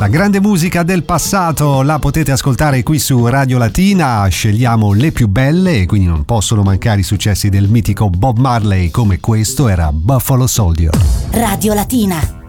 La grande musica del passato la potete ascoltare qui su Radio Latina, scegliamo le più belle e quindi non possono mancare i successi del mitico Bob Marley, come questo era Buffalo Soldier. Radio Latina.